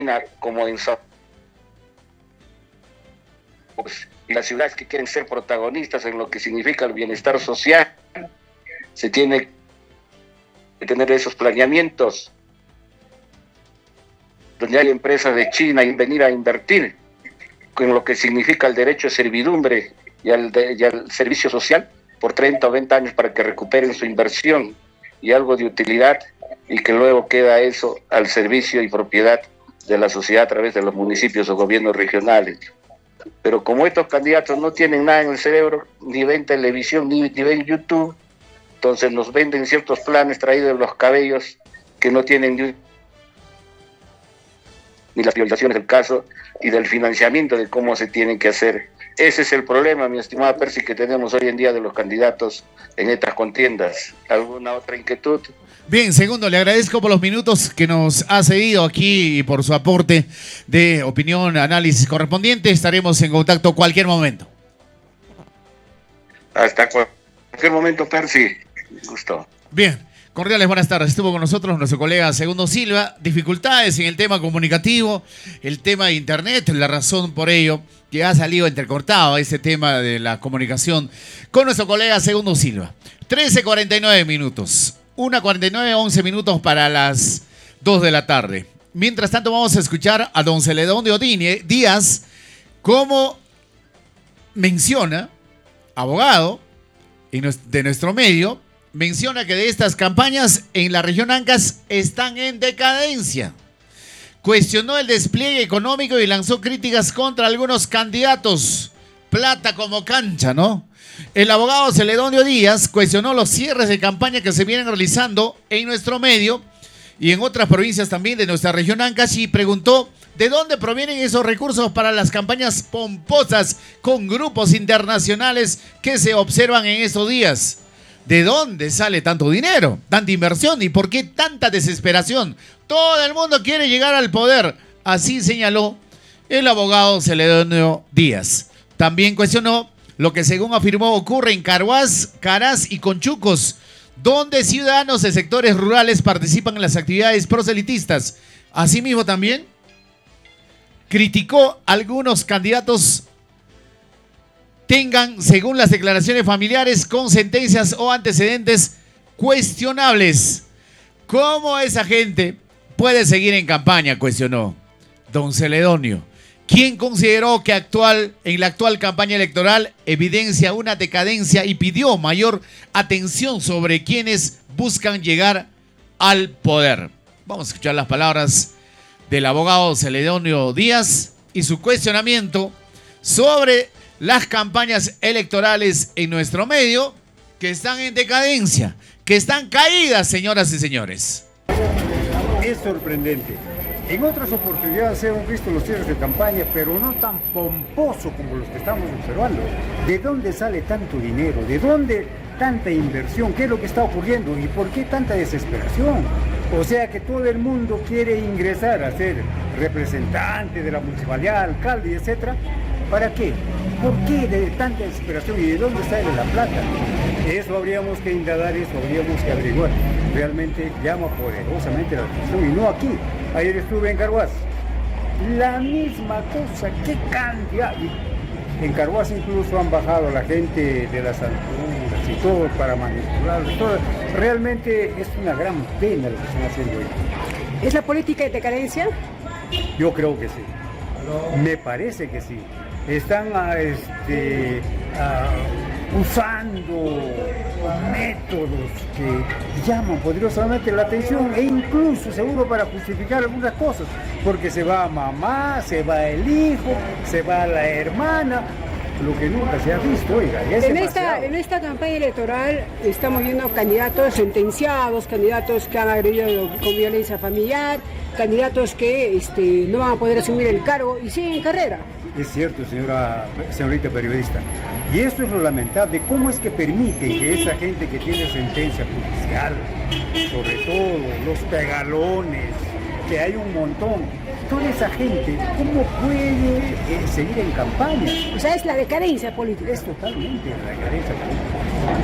como en y las ciudades que quieren ser protagonistas en lo que significa el bienestar social, se tiene que tener esos planeamientos donde hay empresas de China y venir a invertir con lo que significa el derecho de servidumbre y al servicio social por 30 o 20 años para que recuperen su inversión y algo de utilidad, y que luego queda eso al servicio y propiedad de la sociedad a través de los municipios o gobiernos regionales. Pero como estos candidatos no tienen nada en el cerebro, ni ven televisión, ni ven YouTube, entonces nos venden ciertos planes traídos de los cabellos que no tienen ni las priorizaciones del caso y del financiamiento de cómo se tienen que hacer. Ese es el problema, mi estimada Percy, que tenemos hoy en día de los candidatos en estas contiendas. ¿Alguna otra inquietud? Bien, segundo, le agradezco por los minutos que nos ha cedido aquí y por su aporte de opinión, análisis correspondiente. Estaremos en contacto cualquier momento. Hasta cualquier momento, Percy. Gusto. Bien, cordiales buenas tardes. Estuvo con nosotros nuestro colega Segundo Silva. Dificultades en el tema comunicativo, el tema de internet, la razón por ello que ha salido entrecortado ese tema de la comunicación con nuestro colega Segundo Silva. 13:49 minutos. 1:49, 11 minutos para las 2 de la tarde. Mientras tanto vamos a escuchar a don Celedonio Díaz, como menciona, abogado de nuestro medio, menciona que de estas campañas en la región Ancash están en decadencia. Cuestionó el despliegue económico y lanzó críticas contra algunos candidatos. Plata como cancha, ¿no? El abogado Celedonio Díaz cuestionó los cierres de campaña que se vienen realizando en nuestro medio y en otras provincias también de nuestra región Ancash y preguntó de dónde provienen esos recursos para las campañas pomposas con grupos internacionales que se observan en estos días. ¿De dónde sale tanto dinero, tanta inversión y por qué tanta desesperación? Todo el mundo quiere llegar al poder, así señaló el abogado Celedonio Díaz. También cuestionó lo que según afirmó ocurre en Carhuaz, Caraz y Conchucos, donde ciudadanos de sectores rurales participan en las actividades proselitistas. Asimismo también criticó a algunos candidatos tengan, según las declaraciones familiares, con sentencias o antecedentes cuestionables. ¿Cómo esa gente puede seguir en campaña?, cuestionó don Celedonio, quien consideró que en la actual campaña electoral evidencia una decadencia y pidió mayor atención sobre quienes buscan llegar al poder. Vamos a escuchar las palabras del abogado Celedonio Díaz y su cuestionamiento sobre las campañas electorales en nuestro medio, que están en decadencia, que están caídas, señoras y señores. Es sorprendente. En otras oportunidades hemos visto los cierres de campaña, pero no tan pomposo como los que estamos observando. ¿De dónde sale tanto dinero? ¿De dónde tanta inversión? ¿Qué es lo que está ocurriendo? ¿Y por qué tanta desesperación? O sea que todo el mundo quiere ingresar a ser representante de la municipalidad, alcalde, etcétera. ¿Para qué? ¿Por qué de tanta desesperación y de dónde sale la plata? Eso habríamos que indagar, eso habríamos que averiguar. Realmente llama poderosamente la atención y no aquí. Ayer estuve en Carhuaz. La misma cosa, qué cantidad. En Carhuaz incluso han bajado la gente de las alturas y todo para manipularlos. Todo. Realmente es una gran pena lo que están haciendo hoy. ¿Es la política de decadencia? Yo creo que sí. Me parece que sí. Están usando métodos que llaman poderosamente la atención e incluso seguro para justificar algunas cosas, porque se va mamá, se va el hijo, se va la hermana, lo que nunca se ha visto, oiga. En esta campaña electoral estamos viendo candidatos sentenciados, candidatos que han agredido con violencia familiar, candidatos que no van a poder asumir el cargo y siguen en carrera. Es cierto, señorita periodista. Y esto es lo lamentable. ¿Cómo es que permiten que esa gente que tiene sentencia judicial, sobre todo los pegalones, que hay un montón, toda esa gente, ¿cómo puede seguir en campaña? O sea, es la decadencia política. Es totalmente la decadencia política.